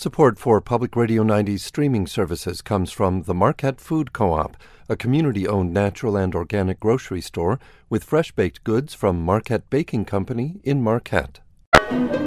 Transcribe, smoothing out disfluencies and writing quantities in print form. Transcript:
Support for Public Radio 90's streaming services comes from the Marquette Food Co-op, a community-owned natural and organic grocery store with fresh baked goods from Marquette Baking Company in Marquette.